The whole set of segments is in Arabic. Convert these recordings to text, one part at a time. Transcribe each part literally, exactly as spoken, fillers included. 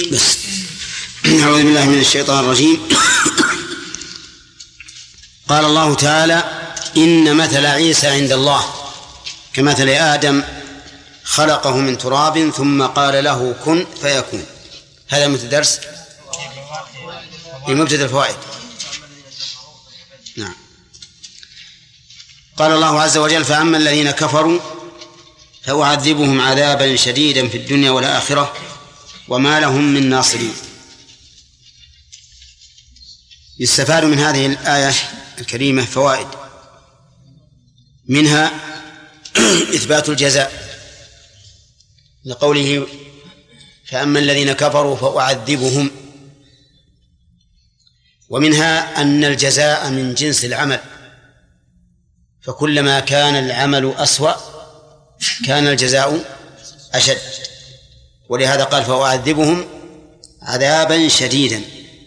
بس أعوذ بالله من الشيطان الرجيم. قال الله تعالى: إن مثل عيسى عند الله كمثل آدم خلقه من تراب ثم قال له كن فيكون. هذا مثل درس في مبتدأ الفوائد. نعم. قال الله عز وجل: فأما الذين كفروا فأعذبهم عذابا شديدا في الدنيا والآخرة وما لهم من ناصرين. يستفاد من هذه الآية الكريمة فوائد، منها إثبات الجزاء لقوله: فأما الذين كفروا فأعذبهم، ومنها أن الجزاء من جنس العمل، فكلما كان العمل أسوأ كان الجزاء أشد، ولهذا قال: فأعذبهم عذابا شديدا.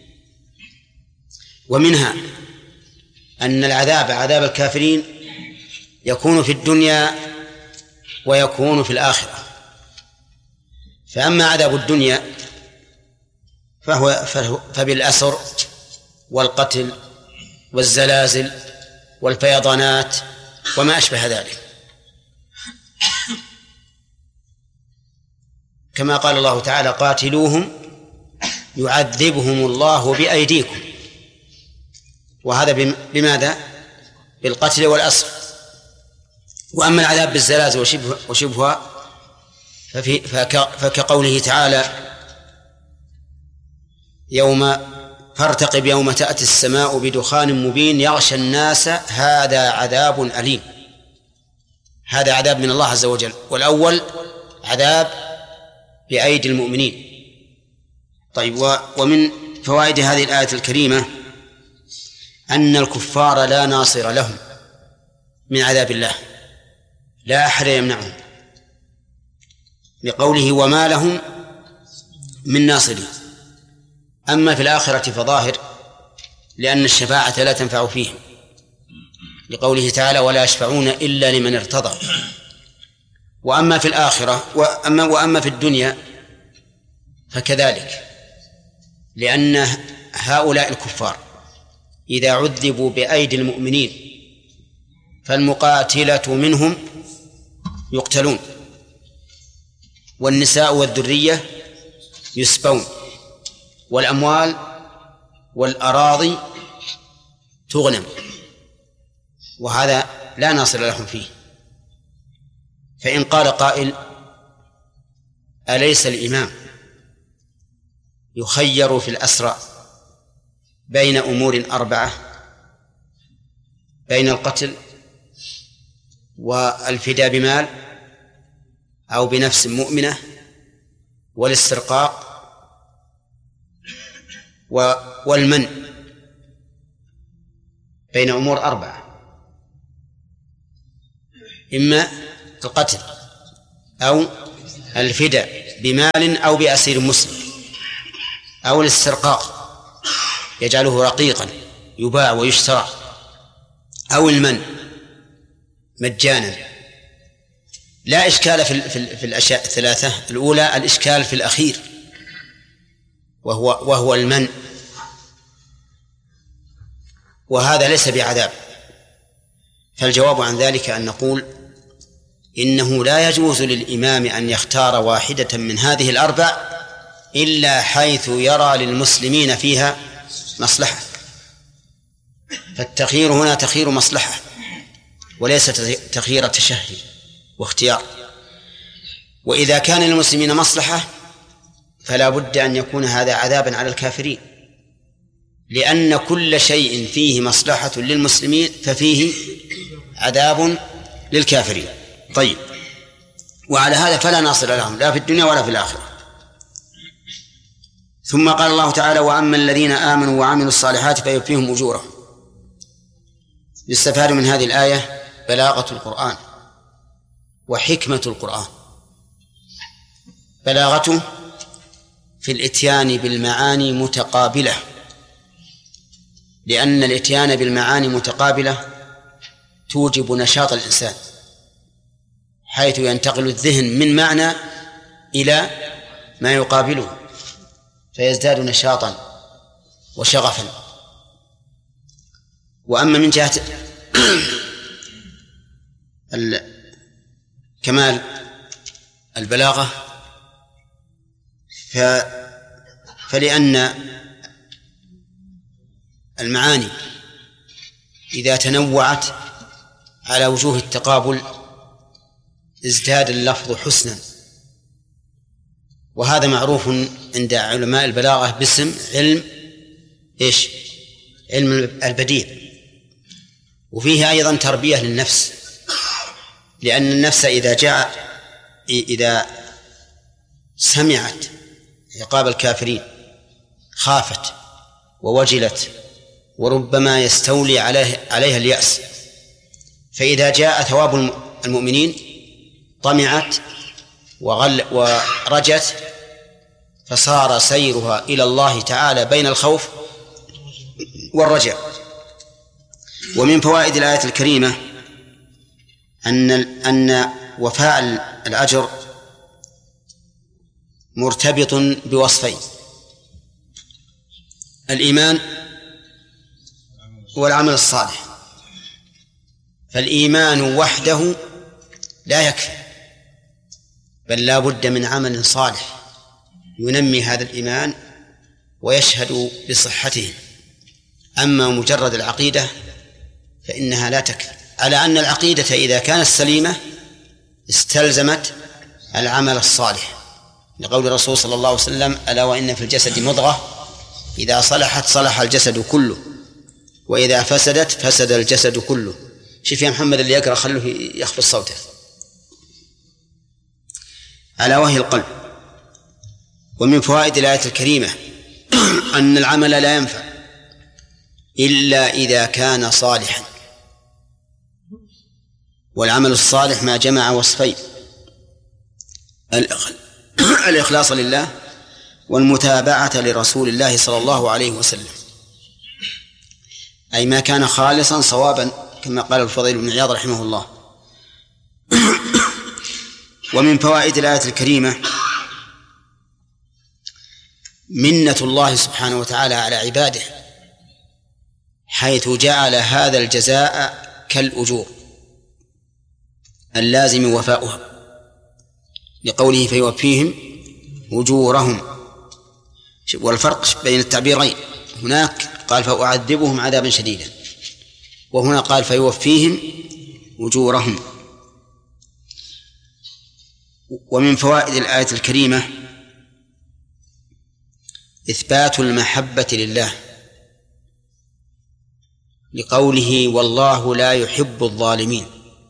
ومنها أن العذاب عذاب الكافرين يكون في الدنيا ويكون في الآخرة. فأما عذاب الدنيا فهو فبالأسر والقتل والزلازل والفيضانات وما أشبه ذلك، كما قال الله تعالى: قاتلوهم يعذبهم الله بأيديكم. وهذا بماذا؟ بالقتل والأسر. وأما العذاب بالزلازل وشبهها ففي فكقوله تعالى: يوم فارتقب يوم تأتي السماء بدخان مبين يغشى الناس هذا عذاب أليم. هذا عذاب من الله عز وجل، والأول عذاب بأيدي المؤمنين. طيب، ومن فوائد هذه الآية الكريمة أن الكفار لا ناصر لهم من عذاب الله، لا أحد يمنعهم، لقوله: وما لهم من ناصرين. أما في الآخرة فظاهر، لأن الشفاعة لا تنفع فيهم، لقوله تعالى: ولا يشفعون إلا لمن ارتضى. وأما في الآخرة وأما, وأما في الدنيا فكذلك، لأن هؤلاء الكفار إذا عذبوا بأيدي المؤمنين فالمقاتلة منهم يقتلون، والنساء والذرية يسبون، والأموال والأراضي تغنم، وهذا لا ناصر لهم فيه. فإن قال قائل: أليس الإمام يخير في الأسرى بين أمور أربعة، بين القتل والفداء بمال أو بنفس مؤمنة والاسترقاق والمن، بين أمور أربعة: إما القتل أو الفداء بمال أو بأسير مسلم، أو الاسترقاق يجعله رقيقا يباع ويشترى، أو المن مجانا. لا إشكال في, في, في الأشياء الثلاثة. الأولى الإشكال في الأخير وهو, وهو المن، وهذا ليس بعذاب. فالجواب عن ذلك أن نقول إنه لا يجوز للإمام أن يختار واحدة من هذه الأربع إلا حيث يرى للمسلمين فيها مصلحة، فالتخيير هنا تخيير مصلحة وليس تخيير تشهي واختيار. وإذا كان للمسلمين مصلحة فلا بد أن يكون هذا عذابا على الكافرين، لأن كل شيء فيه مصلحة للمسلمين ففيه عذاب للكافرين. طيب، وعلى هذا فلا ناصر لهم لا في الدنيا ولا في الآخرة. ثم قال الله تعالى: وأما الذين آمنوا وعملوا الصالحات فيوفيهم أجورهم. يستفاد من هذه الآية بلاغة القرآن وحكمة القرآن. بلاغته في الإتيان بالمعاني متقابلة، لأن الإتيان بالمعاني متقابلة توجب نشاط الإنسان، حيث ينتقل الذهن من معنى إلى ما يقابله. فيزداد نشاطا وشغفا. وأما من جهة كمال البلاغة فلأن المعاني إذا تنوعت على وجوه التقابل ازداد اللفظ حسنا، وهذا معروف عند علماء البلاغة باسم علم إيش؟ علم البديع. وفيه أيضا تربية للنفس، لأن النفس إذا جاء إذا سمعت عقاب الكافرين خافت ووجلت، وربما يستولي عليه عليها اليأس، فإذا جاء ثواب المؤمنين طمعت وغل ورجت، فصار سيرها إلى الله تعالى بين الخوف والرجاء. ومن فوائد الآية الكريمة أن أن وفاء الأجر مرتبط بوصفين: الإيمان والعمل الصالح. فالإيمان وحده لا يكفي، بل لا بد من عمل صالح ينمي هذا الإيمان ويشهد بصحته. أما مجرد العقيدة فإنها لا تكفي، على أن العقيدة إذا كانت سليمة استلزمت العمل الصالح، لقول الرسول صلى الله عليه وسلم: ألا وإن في الجسد مضغة إذا صلحت صلح الجسد كله وإذا فسدت فسد الجسد كله. شوف يا محمد اللي يقرأ خلوه يخفض صوته. ألا وهي القلب. ومن فوائد الآية الكريمة أن العمل لا ينفع إلا إذا كان صالحا، والعمل الصالح ما جمع وصفين: الإخلاص لله والمتابعة لرسول الله صلى الله عليه وسلم، أي ما كان خالصا صوابا كما قال الفضيل بن عياض رحمه الله. ومن فوائد الآية الكريمة منة الله سبحانه وتعالى على عباده، حيث جعل هذا الجزاء كالأجور اللازم وفاؤها، لقوله: فيوفيهم أجورهم. والفرق بين التعبيرين: هناك قال فأعذبهم عذابا شديدا، وهنا قال فيوفيهم أجورهم. ومن فوائد الآية الكريمة إثبات المحبة لله، لقوله: والله لا يحب الظالمين.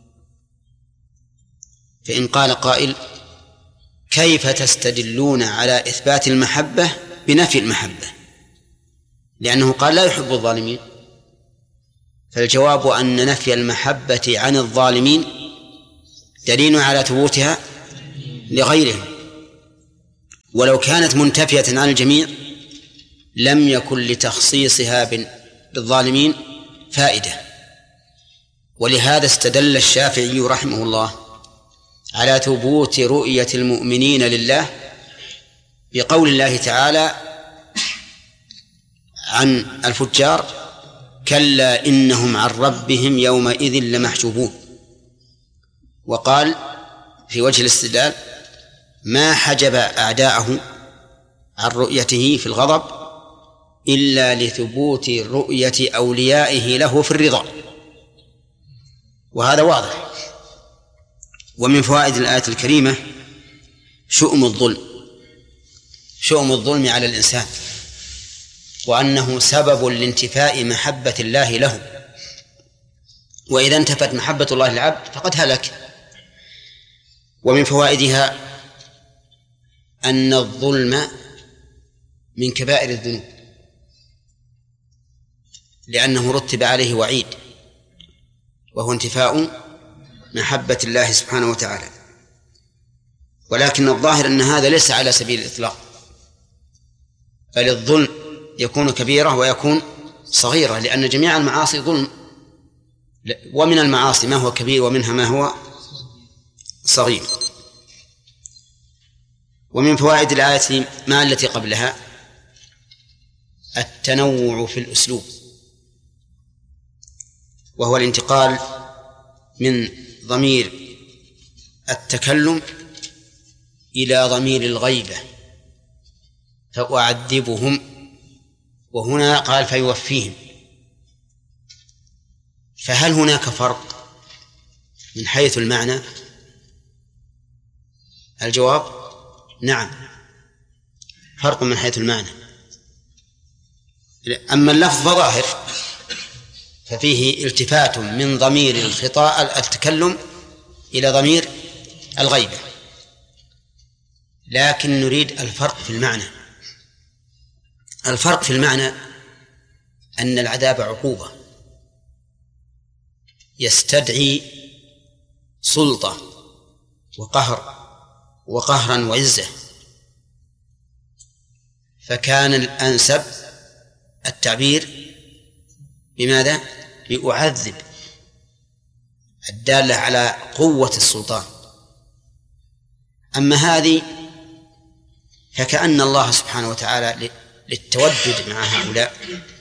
فإن قال قائل: كيف تستدلون على إثبات المحبة بنفي المحبة؟ لأنه قال لا يحب الظالمين. فالجواب أن نفي المحبة عن الظالمين دليل على ثبوتها لغيرهم، ولو كانت منتفية عن الجميع لم يكن لتخصيصها بالظالمين فائدة. ولهذا استدل الشافعي رحمه الله على ثبوت رؤية المؤمنين لله بقول الله تعالى عن الفجار: كلا إنهم عن ربهم يومئذ لمحجوبون. وقال في وجه الاستدلال: ما حجب أعداءه عن رؤيته في الغضب إلا لثبوت رؤية أوليائه له في الرضا. وهذا واضح. ومن فوائد الآية الكريمة شؤم الظلم، شؤم الظلم على الإنسان، وأنه سبب لانتفاء محبة الله له، وإذا انتفت محبة الله للعبد فقد هلك. ومن فوائدها أن الظلم من كبائر الذنوب، لأنه رتب عليه وعيد، وهو انتفاء محبة الله سبحانه وتعالى. ولكن الظاهر أن هذا ليس على سبيل الإطلاق، بل الظلم يكون كبيرة ويكون صغيرة، لأن جميع المعاصي ظلم، ومن المعاصي ما هو كبير ومنها ما هو صغير. ومن فوائد الآية ما التي قبلها التنوع في الأسلوب، وهو الانتقال من ضمير التكلم إلى ضمير الغيبة، فأعذبهم، وهنا قال فيوفيهم. فهل هناك فرق من حيث المعنى؟ الجواب نعم، فرق من حيث المعنى. أما اللفظ فظاهر، ففيه التفات من ضمير الخطاب التكلم إلى ضمير الغيبة، لكن نريد الفرق في المعنى. الفرق في المعنى أن العذاب عقوبة يستدعي سلطة وقهر وقهرا وعزة، فكان الأنسب التعبير بماذا؟ بأعذب، الدالة على قوة السلطان. أما هذه فكأن الله سبحانه وتعالى للتودد مع هؤلاء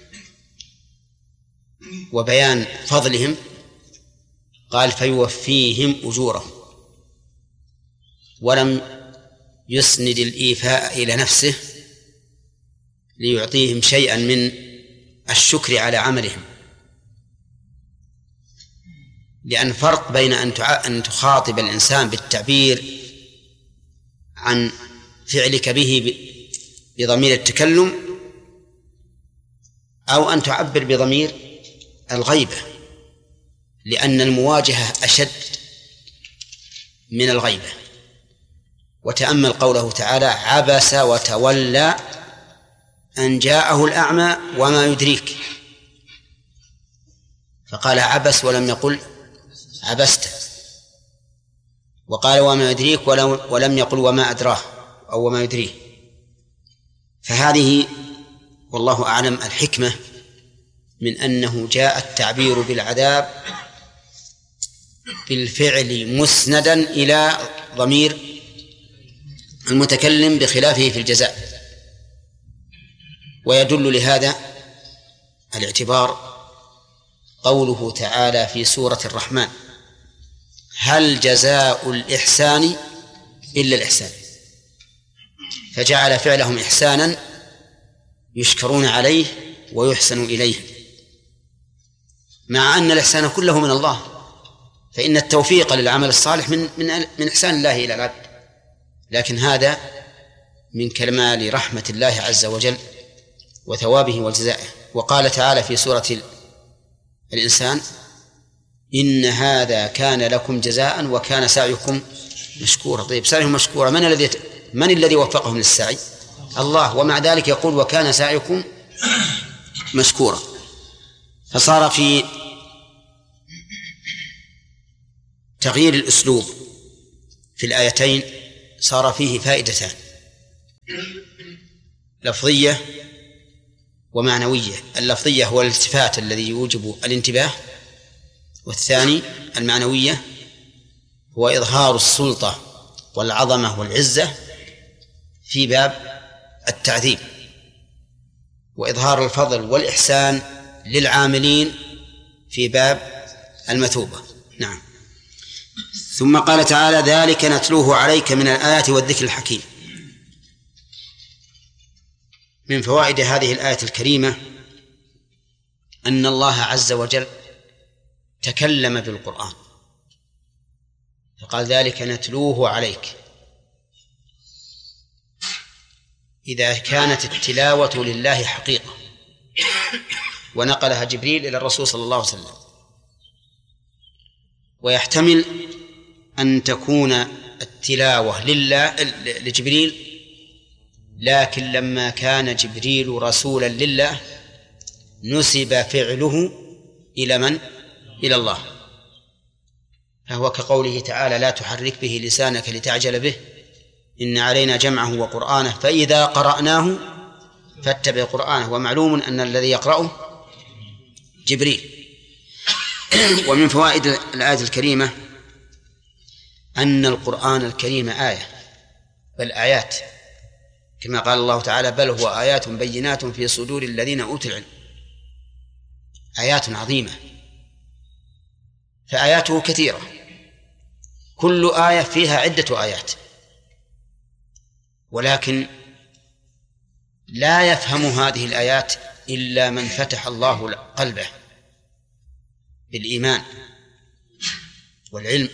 وبيان فضلهم قال فيوفيهم أجورهم، ولم يسند الإيفاء إلى نفسه ليعطيهم شيئا من الشكر على عملهم، لأن فرق بين أن تخاطب الإنسان بالتعبير عن فعلك به بضمير التكلم أو أن تعبر بضمير الغيبة، لأن المواجهة أشد من الغيبة. وتأمل قوله تعالى عبس وتولى أن جاءه الأعمى وما يدريك، فقال عبس ولم يقل عبست، وقال وما يدريك ولم يقل وما أدراه أو وما يدريه. فهذه والله أعلم الحكمة من أنه جاء التعبير بالعذاب بالفعل مسندا إلى ضمير المتكلم بخلافه في الجزاء. ويدل لهذا الاعتبار قوله تعالى في سورة الرحمن هل جزاء الإحسان إلا الإحسان، فجعل فعلهم إحسانا يشكرون عليه ويحسن إليه، مع أن الإحسان كله من الله، فإن التوفيق للعمل الصالح من من من إحسان الله إلى العبد، لكن هذا من كمال رحمة الله عز وجل وثوابه وجزائه. وقال تعالى في سورة الإنسان إن هذا كان لكم جزاء وكان سعيكم مشكورا. طيب سعيهم مشكورا، من الذي من الذي وفقهم للسعي؟ الله، ومع ذلك يقول وكان سعيكم مشكورا. فصار في تغيير الأسلوب في الآيتين صار فيه فائدتان، لفظية ومعنوية. اللفظية هو الالتفات الذي يوجب الانتباه، والثاني المعنوية هو إظهار السلطة والعظمة والعزة في باب التعذيب، وإظهار الفضل والإحسان للعاملين في باب المثوبة. نعم. ثم قال تعالى ذلك نتلوه عليك من الآيات والذكر الحكيم. من فوائد هذه الآية الكريمة أن الله عز وجل تكلم بالقرآن فقال ذلك نتلوه عليك. إذا كانت التلاوة لله حقيقة ونقلها جبريل إلى الرسول صلى الله عليه وسلم، ويحتمل أن تكون التلاوة لله لجبريل، لكن لما كان جبريل رسولا لله نسب فعله إلى من؟ إلى الله، فهو كقوله تعالى لا تحرك به لسانك لتعجل به إن علينا جمعه وقرآنه فإذا قرأناه فاتبع قرآنه. ومعلوم أن الذي يقرأه جبريل. ومن فوائد الآية الكريمة أن القرآن الكريم آية، بل آيات، كما قال الله تعالى بل هو آيات بينات في صدور الذين أوتوا العلم، آيات عظيمة. فآياته كثيرة، كل آية فيها عدة آيات، ولكن لا يفهم هذه الآيات إلا من فتح الله قلبه بالإيمان والعلم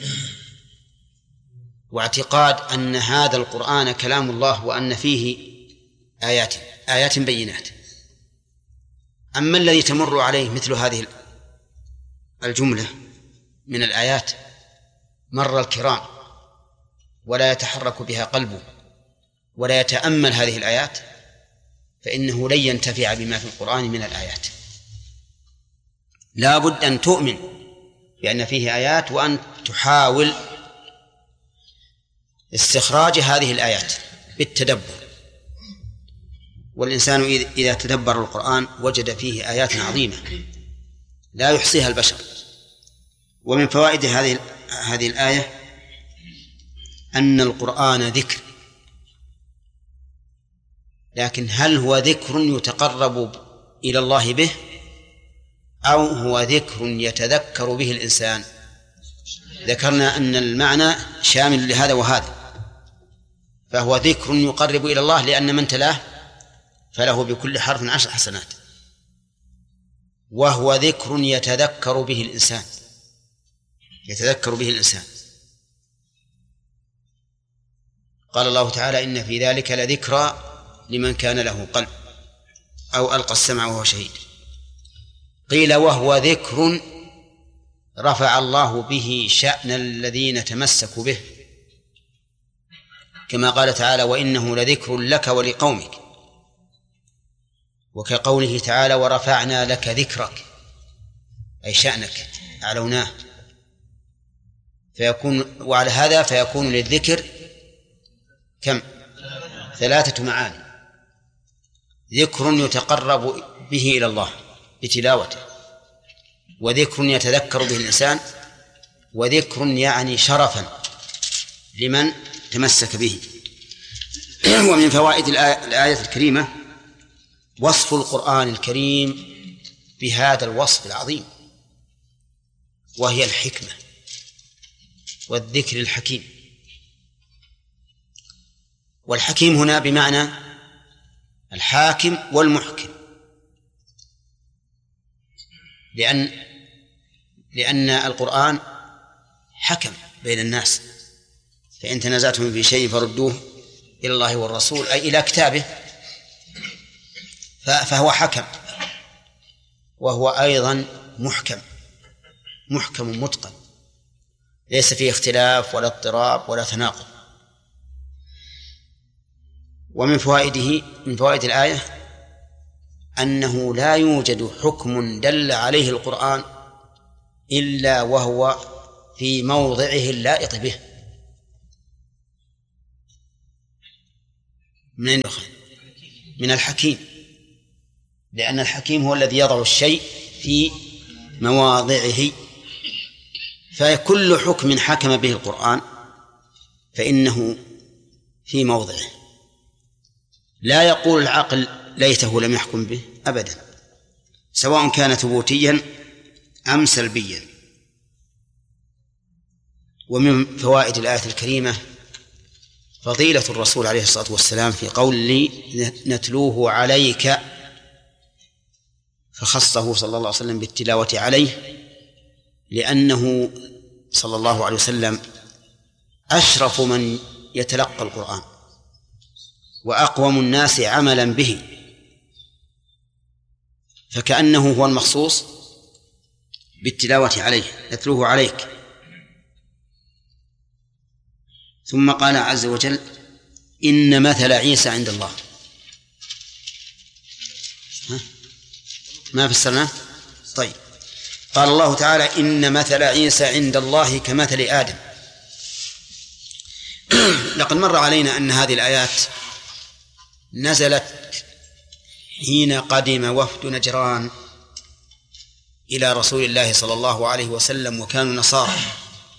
واعتقاد أن هذا القرآن كلام الله وأن فيه آيات آيات بينات. أما الذي تمر عليه مثل هذه الجملة من الآيات مر الكرام ولا يتحرك بها قلبه ولا يتأمل هذه الآيات، فإنه لن ينتفع بما في القرآن من الآيات. لا بد أن تؤمن بأن فيه آيات وأن تحاول استخراج هذه الآيات بالتدبر. والإنسان إذا تدبر القرآن وجد فيه آيات عظيمة لا يحصيها البشر. ومن فوائد هذه هذه الآية أن القرآن ذكر، لكن هل هو ذكر يتقرب إلى الله به أو هو ذكر يتذكر به الإنسان؟ ذكرنا أن المعنى شامل لهذا وهذا، فهو ذكر يقرب إلى الله لأن من تلاه فله بكل حرف عشر حسنات، وهو ذكر يتذكر به الإنسان يتذكر به الإنسان. قال الله تعالى إن في ذلك لذكرى لمن كان له قلب أو ألقى السمع وهو شهيد. قيل وهو ذكر رفع الله به شأن الذين تمسكوا به، كما قال تعالى وإنه لذكر لك ولقومك، وكقوله تعالى ورفعنا لك ذكرك أي شأنك أعلوناه. فيكون وعلى هذا فيكون للذكر كم؟ ثلاثة معاني: ذكر يتقرب به إلى الله بتلاوته، وذكر يتذكر به الإنسان، وذكر يعني شرفا لمن تمسك به. ومن فوائد الآية الكريمة وصف القرآن الكريم بهذا الوصف العظيم، وهي الحكمة والذكر الحكيم. والحكيم هنا بمعنى الحاكم والمحكم، لأن لأن القرآن حكم بين الناس، فإن تنازعتم في شيء فردوه إلى الله والرسول أي إلى كتابه، فهو حكم، وهو أيضا محكم محكم متقن ليس فيه اختلاف ولا اضطراب ولا تناقض. ومن فوائده من فوائد الآية أنه لا يوجد حكم دل عليه القرآن إلا وهو في موضعه اللائق به. من من الحكيم، لأن الحكيم هو الذي يضع الشيء في مواضعه، فكل حكم حكم به القرآن فإنه في موضعه، لا يقول العقل ليته لم يحكم به أبدا، سواء كان ثبوتيا أم سلبيا. ومن فوائد الآية الكريمة فضيلة الرسول عليه الصلاة والسلام في قول نتلوه عليك، فخصه صلى الله عليه وسلم بالتلاوة عليه، لأنه صلى الله عليه وسلم أشرف من يتلقى القرآن وأقوم الناس عملا به، فكأنه هو المخصوص بالتلاوة عليه، نتلوه عليك. ثم قال عز وجل إن مثل عيسى عند الله. ها؟ ما فسرنا؟ طيب، قال الله تعالى إن مثل عيسى عند الله كمثل آدم. لقد مر علينا أن هذه الآيات نزلت حين قدم وفد نجران إلى رسول الله صلى الله عليه وسلم، وكانوا نصارى،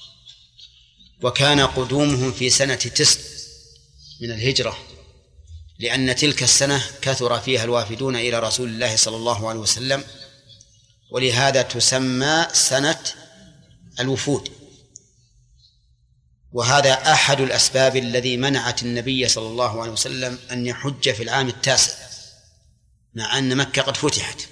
وكان قدومهم في سنة تسع من الهجرة، لأن تلك السنة كثر فيها الوافدون إلى رسول الله صلى الله عليه وسلم، ولهذا تسمى سنة الوفود. وهذا أحد الأسباب الذي منعت النبي صلى الله عليه وسلم أن يحج في العام التاسع مع أن مكة قد فتحت.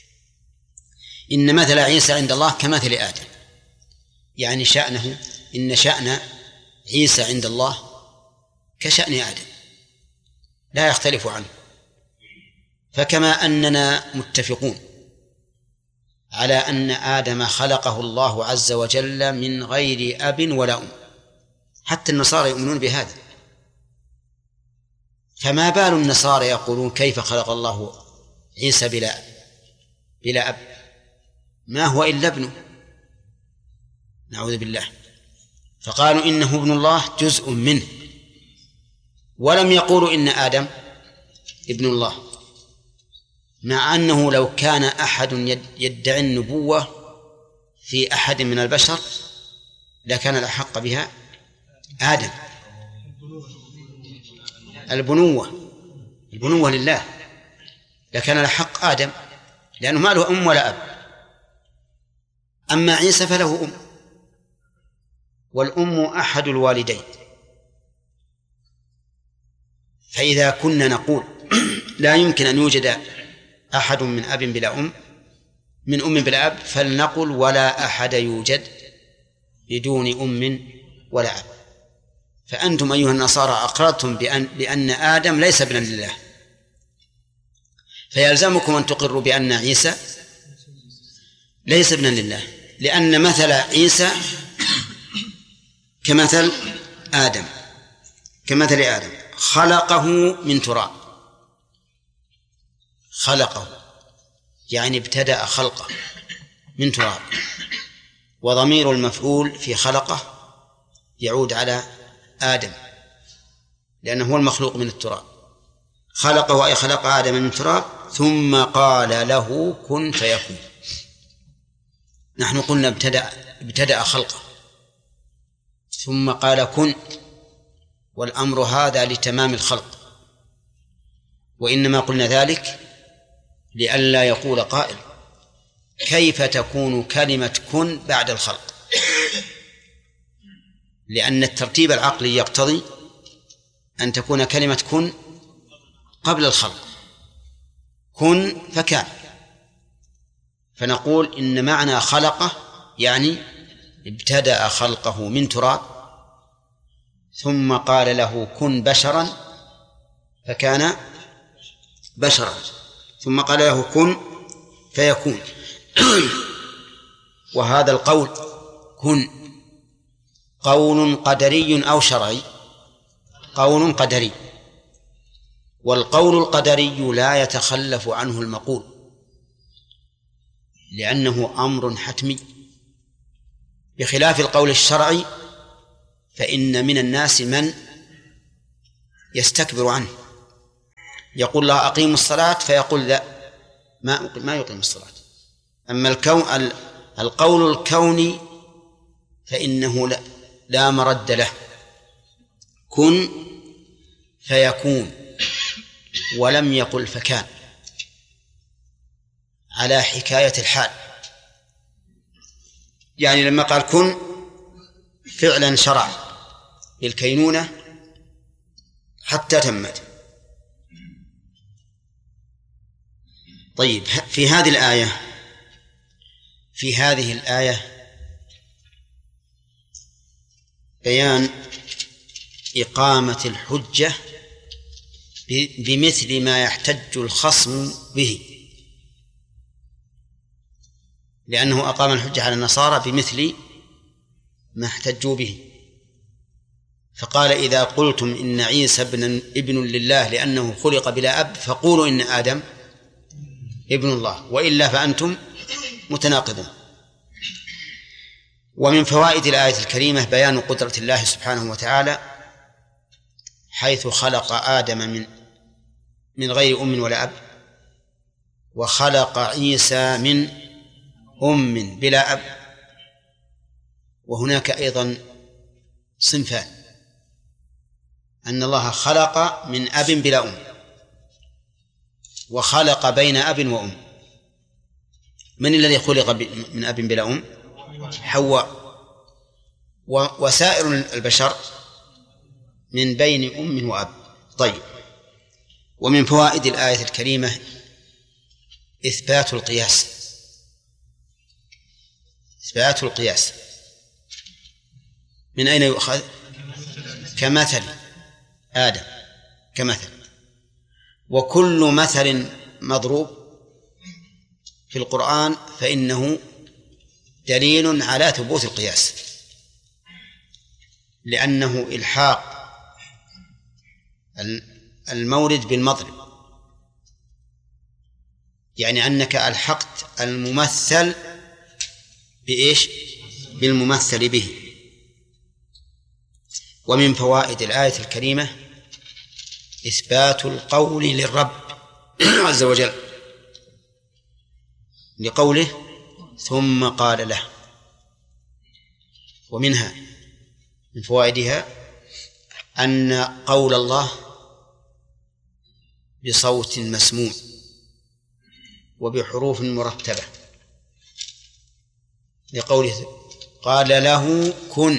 إن مثل عيسى عند الله كمثل آدم، يعني شأنه إن شأن عيسى عند الله كشأن آدم لا يختلف عنه. فكما أننا متفقون على أن آدم خلقه الله عز وجل من غير أب ولا أم، حتى النصارى يؤمنون بهذا، فما بال النصارى يقولون كيف خلق الله عيسى بلا بلا أب؟ ما هو إلا ابنه، نعوذ بالله. فقالوا إنه ابن الله جزء منه، ولم يقولوا إن آدم ابن الله، مع أنه لو كان أحد يدعي النبوة في أحد من البشر لكان الأحق بها آدم. البنوة البنوة لله، لكان الأحق آدم لأنه ما له أم ولا أب. أما عيسى فله أم، والأم أحد الوالدين. فإذا كنا نقول لا يمكن أن يوجد أحد من أب بلا أم من أم بلا أب، فلنقل ولا أحد يوجد بدون أم ولا أب. فأنتم أيها النصارى أقررتم بأن, بأن آدم ليس ابنا لله، فيلزمكم أن تقروا بأن عيسى ليس ابنا لله، لأن مثل عيسى كمثل آدم كمثل آدم خلقه من تراب. خلقه يعني ابتدأ خلقه من تراب، وضمير المفعول في خلقه يعود على آدم لأنه هو المخلوق من التراب. خلقه أي خلق آدم من تراب ثم قال له كن فيكون. نحن قلنا ابتدأ ابتدأ خلقه ثم قال كن، والأمر هذا لتمام الخلق، وإنما قلنا ذلك لئلا يقول قائل كيف تكون كلمة كن بعد الخلق، لأن الترتيب العقلي يقتضي أن تكون كلمة كن قبل الخلق. كن فكان، فنقول إن معنى خلقه يعني ابتدأ خلقه من تراب ثم قال له كن بشرا فكان بشرا، ثم قال له كن فيكون. وهذا القول كن قول قدري أو شرعي؟ قول قدري، والقول القدري لا يتخلف عنه المقول لأنه أمر حتمي، بخلاف القول الشرعي فإن من الناس من يستكبر عنه، يقول له أقيموا الصلاة فيقول لا ما ما يقيم الصلاة. أما الكون القول الكوني فإنه لا, لا مرد له، كن فيكون، ولم يقل فكان على حكاية الحال. يعني لما قال كن فعلا شرع بالكينونة حتى تمت. طيب، في هذه الآية في هذه الآية بيان إقامة الحجة بمثل ما يحتج الخصم به، لأنه أقام الحجة على النصارى بمثل ما احتجوا به. فقال إذا قلتم إن عيسى ابن, ابن لله لأنه خلق بلا أب فقولوا إن آدم ابن الله، وإلا فأنتم متناقضون. ومن فوائد الآية الكريمة بيان قدرة الله سبحانه وتعالى، حيث خلق آدم من من غير أم ولا أب، وخلق عيسى من أم بلا أب. وهناك أيضا صنفان، أن الله خلق من أب بلا أم وخلق بين أب وأم. من الذي خلق من أب بلا أم؟ حواء. وسائر البشر من بين أم وأب. طيب، ومن فوائد الآية الكريمة إثبات القياس. إثبات القياس من أين يؤخذ؟ كمثل آدم، كمثل. وكل مثل مضروب في القرآن فإنه دليل على ثبوت القياس، لأنه إلحاق المورد بالمضرب، يعني أنك ألحقت الممثل بإيش؟ بالممثل به. ومن فوائد الآية الكريمة إثبات القول للرب عز وجل، لقوله ثم قال له. ومنها من فوائدها أن قول الله بصوت مسموع وبحروف مرتبة، لقوله قال له كن،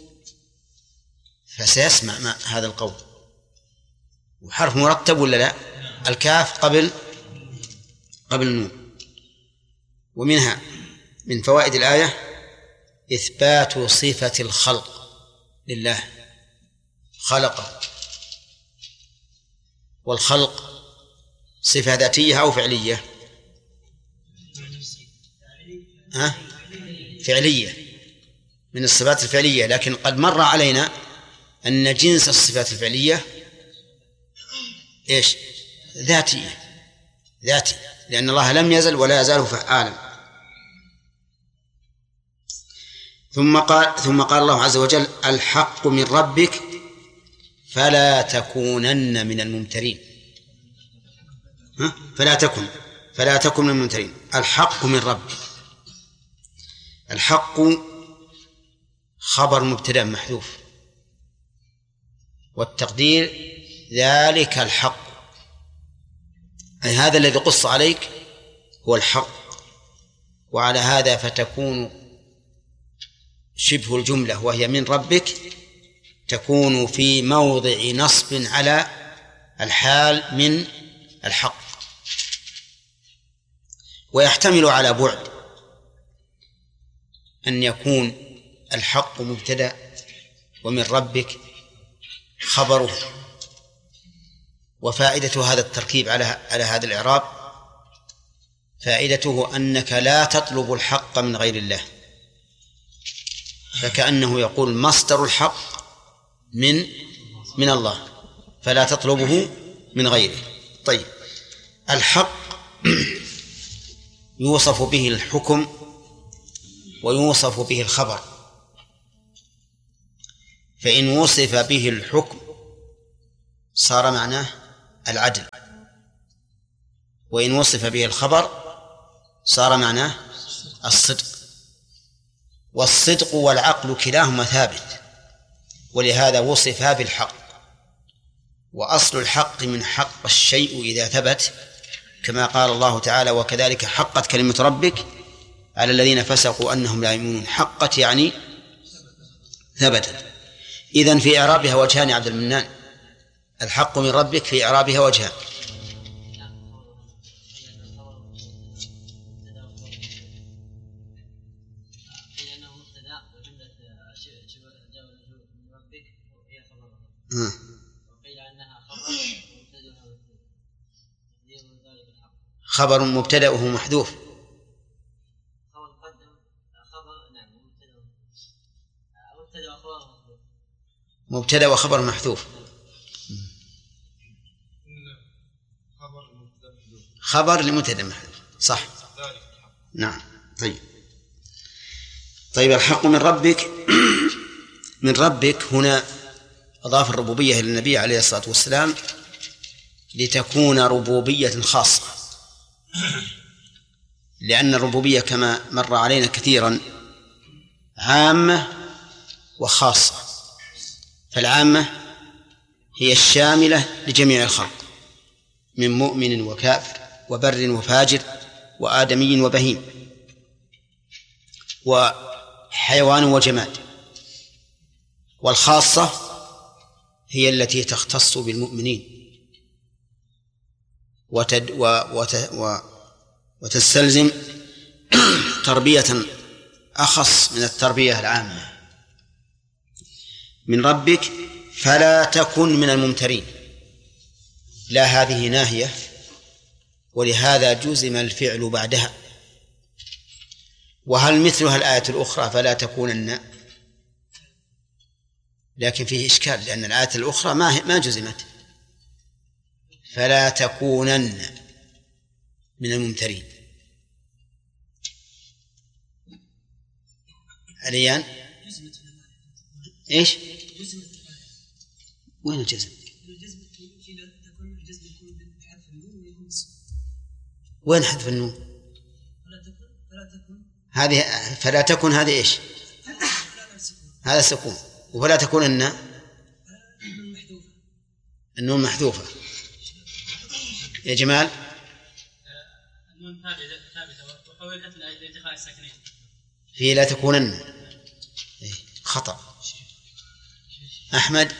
فسيسمع ما هذا القول، وحرف مرتب ولا لا؟ الكاف قبل قبل النون. ومنها من فوائد الآية إثبات صفة الخلق لله، خلقه. والخلق صفة ذاتية أو فعلية؟ ها؟ فعلية، من الصفات الفعلية. لكن قد مر علينا أن جنس الصفات الفعلية إيش؟ ذاتية، ذاتي، لأن الله لم يزل ولا يزال فعالا. ثم قال ثم قال الله عز وجل الحق من ربك فلا تكونن من الممترين. ها؟ فلا تكن فلا تكن من الممترين. الحق من ربك، الحق خبر مبتدأ محذوف، والتقدير ذلك الحق، أي هذا الذي قص عليك هو الحق. وعلى هذا فتكون شبه الجملة وهي من ربك تكون في موضع نصب على الحال من الحق، ويحتمل على بعد أن يكون الحق مبتدأ ومن ربك خبره. وفائدة هذا التركيب على على هذا الإعراب فائدته أنك لا تطلب الحق من غير الله، فكأنه يقول مصدر الحق من من الله فلا تطلبه من غيره. طيب، الحق يوصف به الحكم ويوصف به الخبر، فإن وصف به الحكم صار معناه العدل، وإن وصف به الخبر صار معناه الصدق. والصدق والعقل كلاهما ثابت، ولهذا وصفا بالحق. وأصل الحق من حق الشيء إذا ثبت، كما قال الله تعالى وكذلك حقت كلمة ربك على الذين فسقوا أنهم لا يؤمنون. حقت يعني ثبتت. إذن في إعرابها وجهان عبد المنان، الحق من ربك في إعرابها وجهان. خبر مبتدأه محذوف. مبتدأ وخبر محذوف. خبر لمبتدأ محذوف، صح. نعم. طيب طيب الحق من ربك من ربك هنا أضاف الربوبية إلى النبي عليه الصلاة والسلام لتكون ربوبية خاصة، لأن الربوبية كما مر علينا كثيرا عامة وخاصة. فالعامة هي الشاملة لجميع الخلق من مؤمن وكافر وبر وفاجر وآدمي وبهيم وحيوان وجماد. والخاصة هي التي تختص بالمؤمنين وتد وت و وتستلزم تربية أخص من التربية العامة. من ربك فلا تكن من الممترين، لا هذه ناهية، ولهذا جزم الفعل بعدها. وهل مثلها الآية الأخرى فلا تكونن؟ لكن فيه إشكال، لأن الآية الأخرى ما ما جزمت. فلا تكونن من الممترين. عليان إيش؟ وين الجزم؟ وين حذف النون؟ هذه فلا تكن، هذه إيش؟ هذا سكون. وفلا تكونن النون محذوفة يا جمال. النون ثابتة وحولت لإدخال الساكنين في لا تكونن. خطأ. أحمد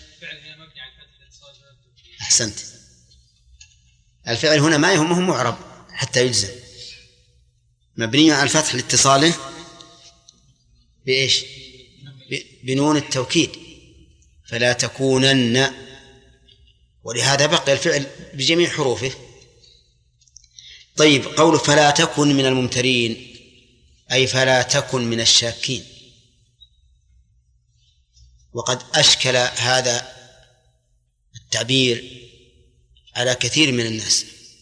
أحسنت. الفعل هنا ما يهمه معرب حتى يجزم، مبني على الفتح لاتصاله بإيش؟ بنون التوكيد. فلا تكونن، ولهذا بقي الفعل بجميع حروفه. طيب، قول فلا تكن من الممترين أي فلا تكن من الشاكين. وقد أشكل هذا التعبير على كثير من الناس،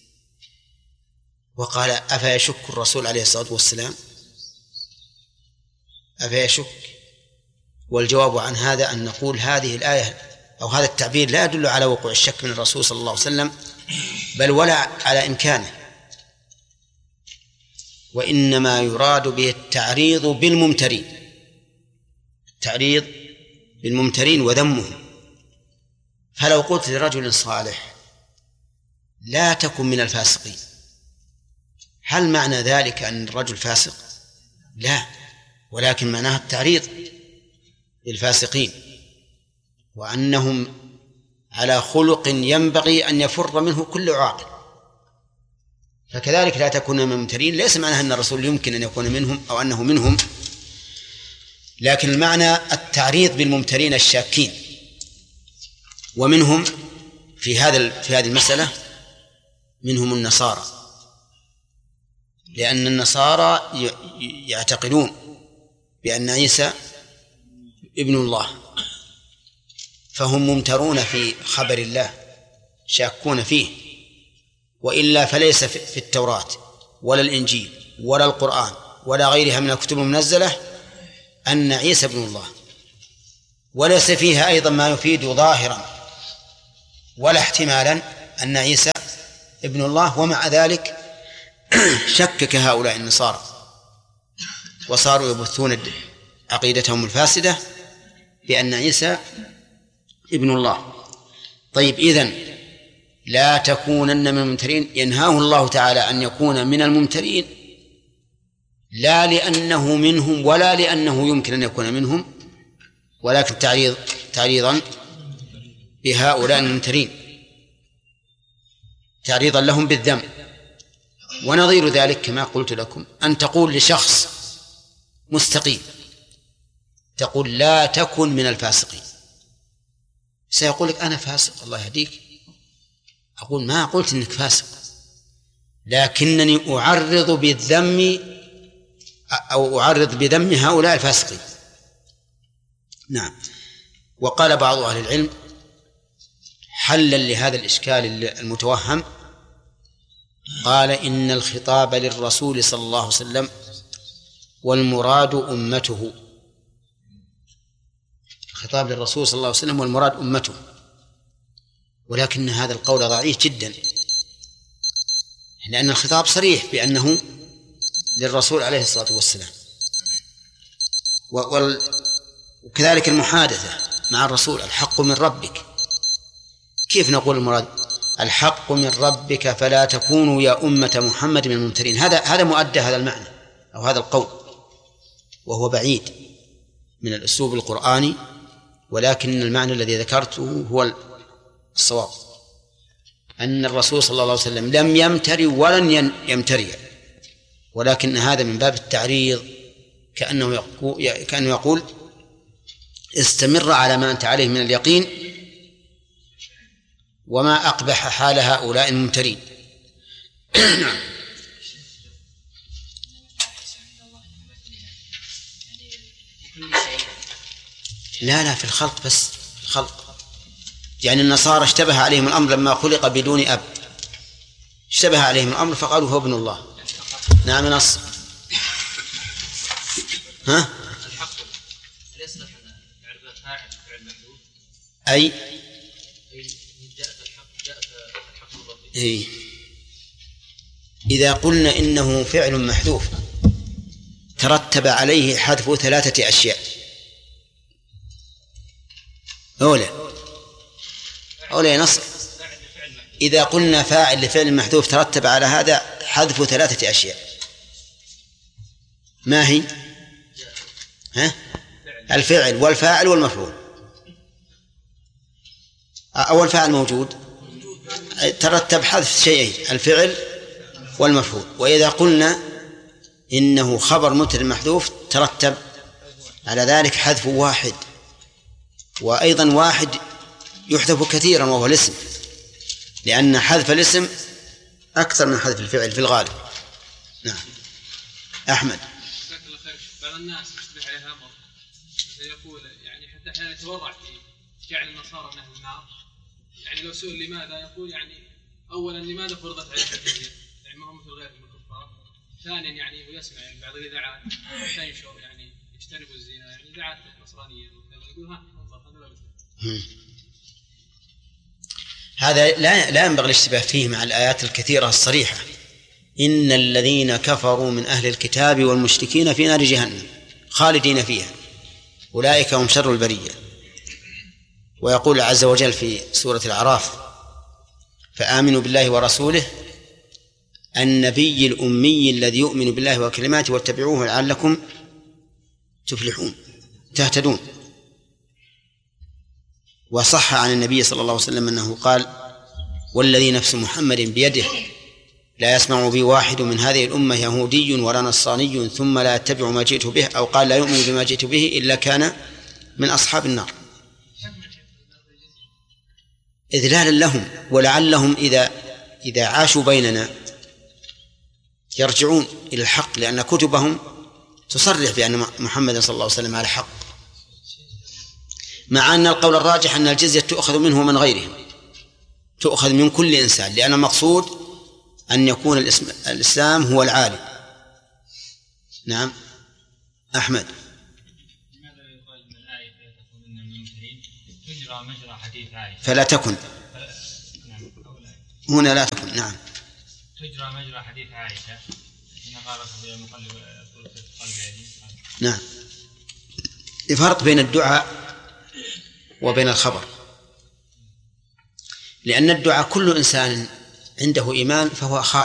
وقال أفيشك الرسول عليه الصلاة والسلام؟ أفيشك؟ والجواب عن هذا أن نقول هذه الآية أو هذا التعبير لا يدل على وقوع الشك من الرسول صلى الله عليه وسلم، بل ولا على إمكانه، وإنما يراد به التعريض بالممترين، التعريض بالممترين وذمهم. فلو قلت لرجل صالح لا تكن من الفاسقين، هل معنى ذلك أن الرجل فاسق؟ لا، ولكن معناها التعريض للفاسقين وأنهم على خلق ينبغي أن يفر منه كل عاقل. فكذلك لا تكون من الممترين ليس معناها أن الرسول يمكن أن يكون منهم أو أنه منهم، لكن المعنى التعريض بالممترين الشاكين. ومنهم في هذا في هذه المسألة منهم النصارى، لأن النصارى يعتقدون بأن عيسى ابن الله، فهم ممترون في خبر الله شاكون فيه، وإلا فليس في التوراة ولا الإنجيل ولا القرآن ولا غيرها من الكتب المنزلة أن عيسى ابن الله، وليس فيها أيضا ما يفيد ظاهرا ولا احتمالا أن عيسى ابن الله. ومع ذلك شكك هؤلاء النصارى وصاروا يبثون عقيدتهم الفاسدة بأن عيسى ابن الله. طيب، إذن لا تكونن من الممترين، ينهاه الله تعالى أن يكون من الممترين لا لأنه منهم ولا لأنه يمكن أن يكون منهم، ولكن تعريض تعريضا بهؤلاء الممترين، تعريضا لهم بالذم. ونظير ذلك كما قلت لكم أن تقول لشخص مستقيم، تقول لا تكن من الفاسقين، سيقول لك أنا فاسق الله يهديك. أقول ما قلت إنك فاسق، لكنني أعرض بالذم أو أعرض بذم هؤلاء الفاسقين. نعم. وقال بعض أهل العلم حلا لهذا الإشكال المتوهم، قال إن الخطاب للرسول صلى الله عليه وسلم والمراد أمته، خطاب للرسول صلى الله عليه وسلم والمراد أمته، ولكن هذا القول ضعيف جدا، لأن الخطاب صريح بأنه للرسول عليه الصلاة والسلام، وكذلك المحادثة مع الرسول الحق من ربك. كيف نقول المراد الحق من ربك فلا تكونوا يا أمة محمد من الممترين. هذا هذا مؤدى هذا المعنى أو هذا القول، وهو بعيد من الأسلوب القرآني، ولكن المعنى الذي ذكرته هو الصواب، أن الرسول صلى الله عليه وسلم لم يمتري ولن يمتري، ولكن هذا من باب التعريض، كأنه يقول, كأنه يقول استمر على ما أنت عليه من اليقين وما أقبح حال هؤلاء الممترين. لا لا في الخلق بس، في الخلق يعني النصارى اشتبه عليهم الأمر لما خلق بدون أب، اشتبه عليهم الأمر فقالوا هو ابن الله. نعم نص. ها؟ أي إيه؟ إذا قلنا إنه فعل محذوف ترتب عليه حذف ثلاثة أشياء. أولى أولى نص. إذا قلنا فاعل لفعل محذوف ترتب على هذا حذف ثلاثة أشياء، ما هي؟ ها؟ الفعل والفاعل والمفعول. أول فاعل موجود ترتب حذف شيئين، الفعل والمفعول. وإذا قلنا إنه خبر مبتدأ محذوف ترتب على ذلك حذف واحد، وأيضا واحد يحذف كثيرا وهو الاسم، لأن حذف الاسم أكثر من حذف الفعل في الغالب. نعم. أحمد. بعض الناس يشبه عليها أمر يقول يعني حتى أحيانا يتورع في جعل النصارى من أهل النار، يعني لو سئل لماذا يقول يعني أولا لماذا فرضت عليه الجزية، يعني ما هم مثل غير الكفار. ثانيا يعني ويسمع يعني بعض الإذاعات تنشر يعني يجتنبوا الزنا، يعني إذاعات نصرانية يقول ها انظر هذا لا هذا لا لا ينبغي الاشتباه فيه مع الآيات الكثيرة الصريحة: إن الذين كفروا من أهل الكتاب والمشركين في نار جهنم خالدين فيها أولئك هم شر البرية. ويقول عز وجل في سورة الأعراف: فآمنوا بالله ورسوله النبي الأمي الذي يؤمن بالله وكلماته واتبعوه لعلكم تفلحون تهتدون. وصح عن النبي صلى الله عليه وسلم أنه قال: والذي نفس محمد بيده لا يسمع بي واحد من هذه الأمة يهودي ولا نصراني ثم لا يتبع ما جئت به، أو قال لا يؤمن بما جئت به إلا كان من أصحاب النار. إذلالا لهم، ولعلهم إذا إذا عاشوا بيننا يرجعون إلى الحق، لأن كتبهم تصرح بأن محمد صلى الله عليه وسلم على حق، مع أن القول الراجح أن الجزية تؤخذ منه ومن غيرهم، تؤخذ من كل إنسان، لأن المقصود أن يكون الإسلام هو العالم. نعم. أحمد. لماذا يقال من الآية فلا تكن من الممترين تجرى مجرى حديث عائشة؟ فلا تكن هنا لا تكن. نعم. تجرى مجرى حديث عائشة حين قالت مقلب قلبي. نعم. الفرق بين الدعاء وبين الخبر، لأن الدعاء كل إنسان عنده إيمان فهو خائف